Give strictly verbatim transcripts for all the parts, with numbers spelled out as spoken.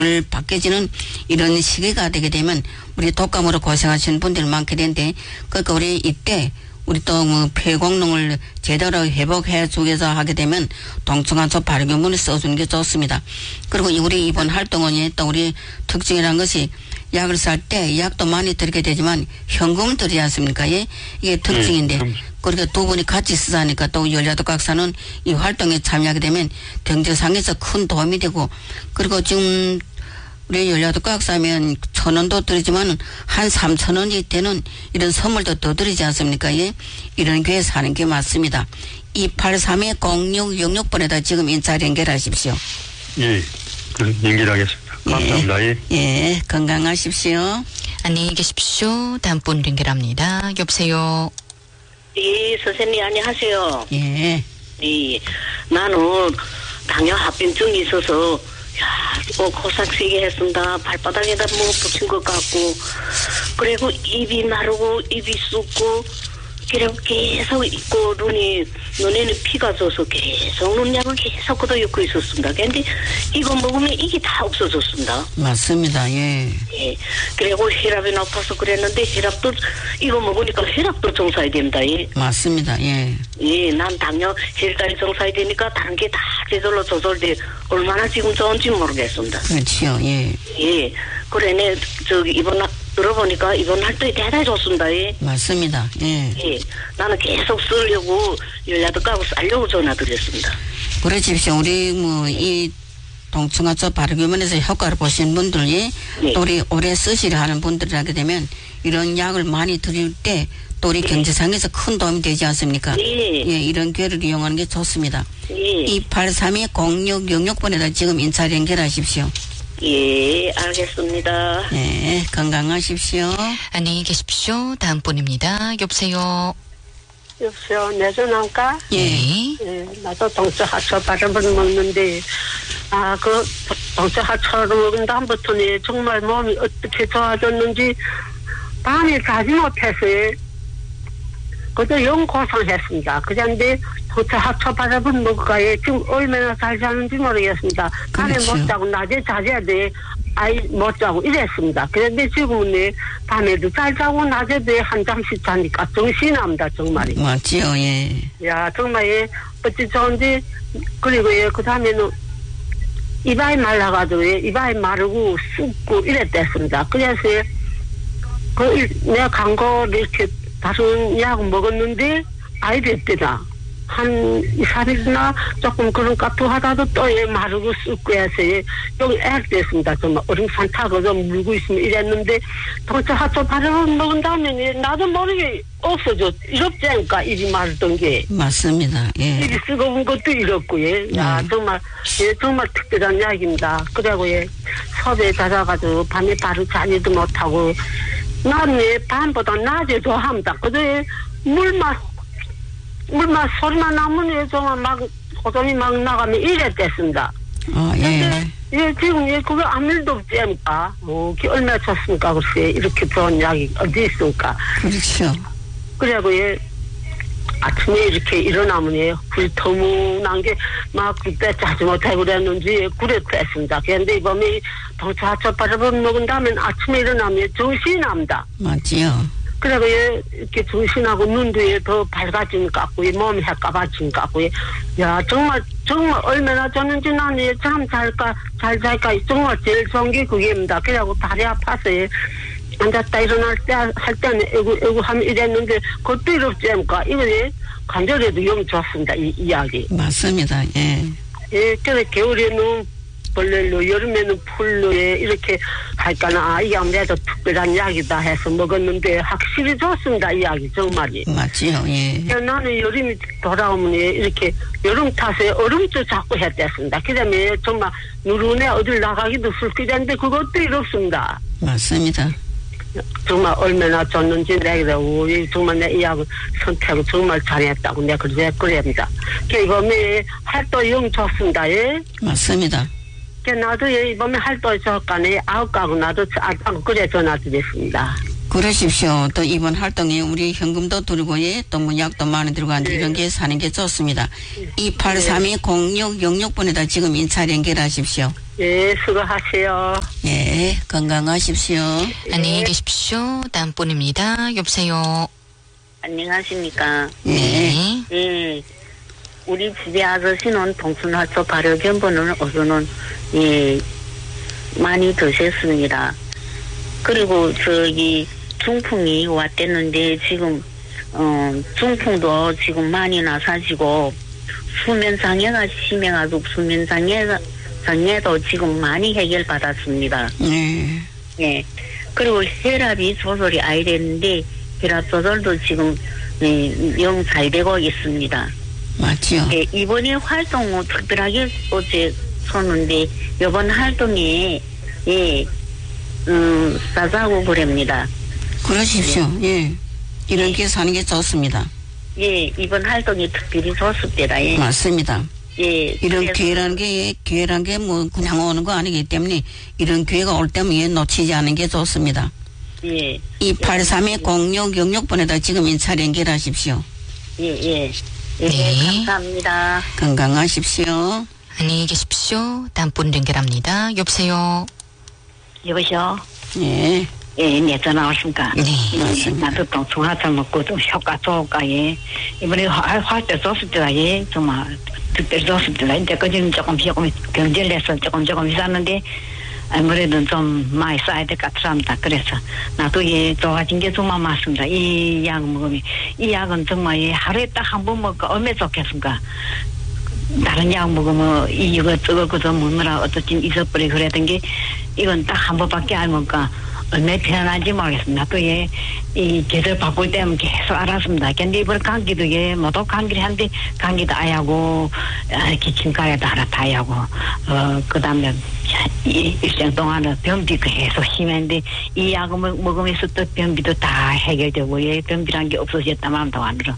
바뀌어지는 이런 시기가 되게 되면 우리 독감으로 고생하시는 분들이 많게 되는데, 그러니까 우리 이때 우리 또 뭐 폐공능을 제대로 회복해 주기 위해서 하게 되면 동충하초 발효균을 써주는 게 좋습니다. 그리고 우리 이번 활동원이 또 우리 특징이라는 것이 약을 살 때 약도 많이 들게 되지만 현금을 들이지 않습니까? 예? 이게 특징인데. 네. 그러니까 두 분이 같이 쓰자니까 또 열야도 각사는 이 활동에 참여하게 되면 경제상에서 큰 도움이 되고, 그리고 지금 우리 열야도 각사면 천 원도 들이지만 한 삼천 원이 되는 이런 선물도 더 드리지 않습니까? 예? 이런 교회 사는 게 맞습니다. 이팔삼 공육육육 번에다 지금 인사 연결하십시오. 예, 연결하겠습니다. 감사합니다. 예, 예, 건강하십시오. 안녕히 계십시오. 다음 분 연결합니다. 여보세요. 예, 선생님 안녕하세요. 예. 예, 나는 당뇨 합병증이 있어서 야, 뭐 고상 세게 했습니다. 발바닥에다 뭐 붙인 것 같고, 그리고 입이 마르고 입이 쑥고, 그리고 계속 있고 눈이 눈에는 피가 져서 계속 눈약을 계속 걷어입고 있었습니다. 그런데 이거 먹으면 이게 다 없어졌습니다. 맞습니다. 예. 예. 그리고 혈압이 높아서 그랬는데 혈압도 이거 먹으니까 혈압도 정상이 됩니다. 예. 맞습니다. 예. 예, 난 당뇨 혈까지 정상이 되니까 다른 게 다 제대로 조절돼 얼마나 지금 좋은지 모르겠습니다. 그렇지요. 예. 예. 그래, 네, 저기 이번 날 들어보니까 이번 활동이 대단히 좋습니다. 예. 맞습니다. 예. 예. 나는 계속 쓰려고 연락도 까고 쓰려고 전화드렸습니다. 그러십시오. 우리 뭐 이 동충하초 발효균에서 효과를 보신 분들이 네. 또 우리 오래 쓰시려 하는 분들이 하게 되면 이런 약을 많이 드릴 때 또 우리 네. 경제상에서 큰 도움이 되지 않습니까? 네. 예, 이런 기회를 이용하는 게 좋습니다. 네. 이팔삼 공육육육 번에다 지금 인사 연결하십시오. 예, 알겠습니다. 네, 건강하십시오. 안녕히 계십시오. 다음 분입니다. 여보세요. 여보세요. 내 전화할까? 예. 예, 나도 동서하초 바람을 먹는데, 아, 그 동서하초를 먹은 다음부터는 정말 몸이 어떻게 좋아졌는지 밤에 자지 못해서 그저 영 고생했습니다. 그런데 동서하초 바람을 먹을까에 지금 얼마나 잘 자는지 모르겠습니다. 밤에 그렇죠. 못 자고 낮에 자야 돼. 아이 못 자고 이랬습니다. 그런데 지금은 밤에도 잘 자고 낮에도 한 잠씩 자니까 정신이 납니다. 정말이. 맞지요. 예. 야, 정말 예, 어찌 좋은지. 그리고 예, 그 다음에는 이발이 말라가지고 예, 이발이 마르고 쑥고 이랬댔습니다. 그래서 예, 그 일, 내가 간 거 이렇게 다른 약 먹었는데 아이 됐더라. 한 이, 삼 일이나 조금 그런 까투하다도 또 예, 마르고 쑥고 해서 예, 여기 액 됐습니다. 정말 어림산 타고 좀 물고 있으면 이랬는데 동서 하초 바람을 먹은 다음에 예, 나도 모르게 없어져. 이렇지 않을까, 입이 마르던 게. 맞습니다. 예. 입이 쓰거운 것도 이렇고, 예. 야, 음. 정말, 예, 정말 특별한 약입니다. 그리고 예, 섭에 잦아가지고 밤에 바로 자지도 못하고, 나는 예, 밤보다 낮에 좋아합니다. 그저 예, 물맛, 물맛 소리만 나면 예, 정말 막, 고정이 막 나가면 이랬댔습니다. 어, 예. 예, 지금 예, 그거 아무 일도 없지 않을까? 어, 그게 얼마나 좋습니까? 글쎄, 이렇게 좋은 약이 어디 있습니까? 그렇죠. 그래고 예, 아침에 이렇게 일어나면 예, 불터문한 게 막 그때 자지 못하고 그랬는지 예, 그랬습니다. 그런데 이번에 동차차 바라볼 먹은 다음에 아침에 일어나면 정신이 납니다. 맞지요. 그래고 예, 이렇게 정신하고 눈도 예, 더 밝아진 것 같고, 예, 몸이 해까봐진 것 같고, 예. 야, 정말, 정말 얼마나 졌는지 나는 예, 참 잘까, 잘 잘까, 정말 제일 좋은 게 그게입니다. 그래고 다리 아파서 예, 앉았다 일어날 때, 할 때는 애구, 애구 하면 이랬는데, 그것도 이렇지 않을까? 이거 예, 관절에도 영 좋습니다, 이 이야기. 맞습니다. 예. 예, 그래, 겨울에는 벌레로, 여름에는 풀로, 예, 이렇게 할까나, 아, 이게 아무래도 특별한 약이다 해서 먹었는데, 확실히 좋습니다, 이 약이, 정말이. 맞지요. 예. 예, 나는 여름이 돌아오면, 예, 이렇게, 여름 탓에 얼음도 자꾸 했댔습니다. 그 다음에 정말, 누르네 어딜 나가기도 슬프는데, 그것도 이렇습니다. 맞습니다. 정말 얼마나 좋는지 내가 그래 정말 내 이 약을 선택을 정말 잘했다고 내가 그래 그럽니다. 이번에 활동 영 좋습니다. 예. 맞습니다. 나도 예, 이번에 활동 좋을까네 아홉 가고 나도 아고 그래 전화드렸습니다. 그러십시오. 또 이번 활동에 우리 현금도 들고 예, 또 뭐 약도 많이 들고 하는데 네. 이런 게 사는 게 좋습니다. 네. 이팔삼 공육육육 번에다 지금 인차 연결하십시오. 예, 수고하세요. 예, 건강하십시오. 안녕히 계십시오. 다음 분입니다. 여보세요. 안녕하십니까. 예. 네. 예. 우리 집에 아저씨는 동순하초 발효견본을 우선은 예, 많이 드셨습니다. 그리고 저기 중풍이 왔댔는데 지금 어 중풍도 지금 많이 나사지고 수면 장애가 심해가지고 수면 장애가 장애도 지금 많이 해결받았습니다. 네. 예. 그리고 혈압이 조절이 아야 되는데 혈압 조절도 지금 예, 영 잘 되고 있습니다. 맞지요. 예, 이번에 활동 특별하게 어제 쏘는데 이번 활동에 예, 음, 싸자고 그럽니다. 그러십시오. 예. 이런 게 사는 게 좋습니다. 예, 이번 활동이 특별히 좋습니다. 예. 맞습니다. 예. 이런 그래서- 기회라는 게, 기회란 게 뭐 그냥 오는 거 아니기 때문에 이런 기회가 올 때면 예, 놓치지 않은 게 좋습니다. 예. 이팔삼 공육육육 번에다 지금 인차 연결하십시오. 예, 예. 예, 네. 감사합니다. 건강하십시오. 안녕히 계십시오. 다음 분 연결합니다. 여보세요. 여보세요? 예. 예, 네, 전화 왔습니까? 네. 맞습니다. 나도 동충하차 먹고 좀 효과 좋을까, 예. 이번에 할때 좋습니다, 예. 정말 특별히 좋습니다. 이제까지는 조금, 조금 경질해서 조금, 조금 있었는데, 아무래도 좀 많이 쌓야 될 것 같습니다. 그래서 나도 예, 좋아진 게 정말 많습니다. 이 약 먹으면, 이 약은 정말 예, 하루에 딱 한 번 먹고 얼마나 좋겠습니까? 다른 약 먹으면 이거 저거 그저 먹느라 어떻게 잊어버리 그랬던 게 이건 딱 한 번밖에 안 먹으니까 얼마나 편한지 모르겠습니다. 또 예, 이 계절 바꿀 때면 계속 알았습니다. 근데 이번에 감기도 예, 모두 감기를 한데 감기도 아야고 아, 기침가에도 하나 다 아야고 어, 그 다음에 이 일생 동안은 변비가 계속 심했는데 이 약을 먹- 먹으면서 또 변비도 다 해결되고 예, 변비란 게 없어졌다 마음 동안으로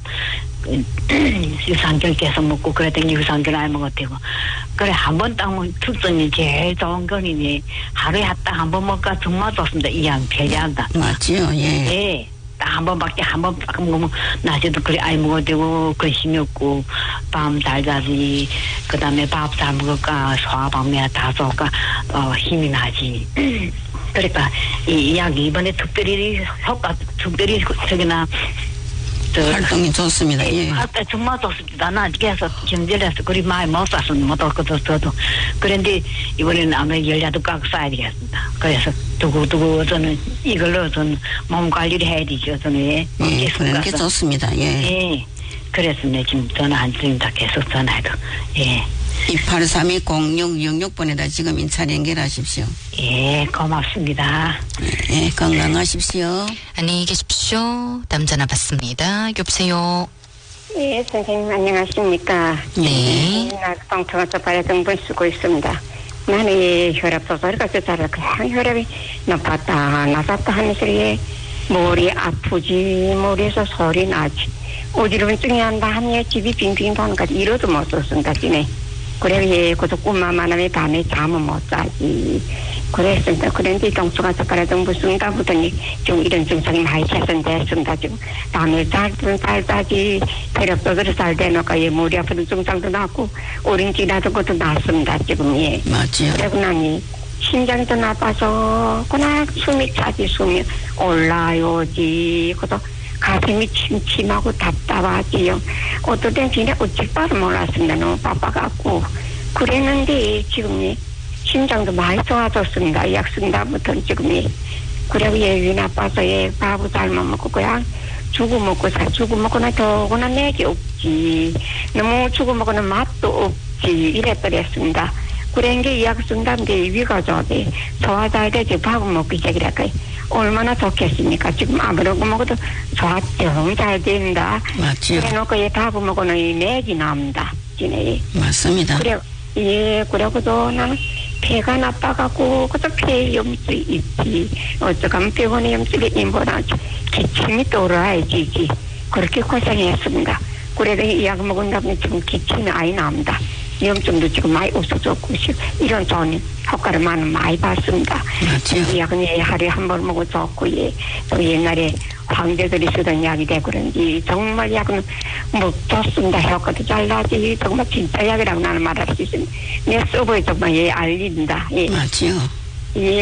유산균 계속 먹고 그랬더니 유산균 안 먹어도 되고 그래 한 번 딱 먹으면 특성이 제일 좋은 거니 하루에 딱 한 번 먹까 정말 좋습니다. 이 약 편리한다. 맞지요. 예. 예. 딱 한 번밖에 한 번 딱 먹으면 낮에도 그래 아이 먹어도 되고 근심이 없고 밤 잘 자지 그 다음에 밥 잘 먹을까 소화방면 다 좋을까 어, 힘이 나지. 그러니까 이, 이 약이 이번에 특별히 효과 특별히 저기나 저 활동이 좋습니다. 예. 할때 정말 좋습니다. 나 계속 경질해서 그리 많이 못 쌌어. 못 얻고도 저도. 그런데 이번에는 아마 열야도 깎고 싸야 되겠습니다. 그래서 두고두고 저는 이걸로 저는 몸 관리를 해야 되죠. 저는 예. 예, 계속 그런 게 가서. 좋습니다. 예. 예. 그래서 내 지금 전화 안 드립니다. 계속 전화해도. 예. 이팔삼 공육육육 번에다 지금 인차 연결하십시오. 예, 고맙습니다. 예, 건강하십시오. 안녕히 계십시오. 다음 전화 받습니다. 여보세요. 예, 선생님 안녕하십니까. 네. 나 동통아서 발효정분 쓰고 있습니다. 나는 이 혈압 조절이 좋잖아. 그냥 혈압이 높았다 낮았다 하면서 예, 머리 아프지 머리에서 소리 나지 어지러움증이 한다 하면 집이 빙빙 도는 거지 이러도 못 썼습니다. 지네. 그래 예, 그것도 꿈만 많으면 밤에 잠은 못 자지. 그랬습니다. 그런데 동충하서 발효정분 쓴다 보더니 좀 이런 증상이 많이 개선됐습니다. 지금 밤에 잘든 잘 자지 혈압 조절이 잘 되니까 예, 머리 아프는 증상도 낫고 오렌지라도 것도 낫습니다. 지금 예. 맞지요. 그러고 나니 심장도 나빠서 그냥 숨이 차지 숨이 올라요지 그것도 가슴이 침침하고 답답하지요. 어떨 땐 진짜 어찌 바를 몰랐습니다. 너무 바빠갖고 그랬는데 지금이 심장도 많이 좋아졌습니다. 약 쓴다부터 지금이 그리고 예위 나빠서 예 밥을 잘못 먹고 그냥 죽어 먹고 살 죽어 먹고는 더구나 내게 없지. 너무 죽어 먹고는 맛도 없지 이랬더랬습니다. 그런 게 약 쓴다는 게 위가 좋대. 소화 잘 되지 밥을 먹기 시작이랄까. 얼마나 좋겠습니까? 지금 아무래도 먹어도 소화 정 잘 된다. 맞지요. 그래놓고 예 밥을 먹고는 이 맥이 납니다. 지네. 맞습니다. 그래 예 그러고도 나는 배가 나빠갖고 그것도 폐 염증 있지. 어쩌면 병원에 염증이 임보나 기침이 돌아야지. 그렇게 고생했습니다. 그래도 이 약 먹은 다음에 지금 기침이 아예 납니다. 염증도 지금 많이 없어졌고 이런 좋은 효과를 많이 많이 봤습니다. 맞죠. 약은 예, 하루에 한 번 먹어 좋고 예, 또 옛날에 황제들이 쓰던 약이 되고 그런지 정말 약은 뭐 좋습니다. 효과도 잘 나지 정말 진짜 약이라고 나는 말할 수 있습니다. 내 써보여 정말 예 알린다. 예. 맞죠. 예.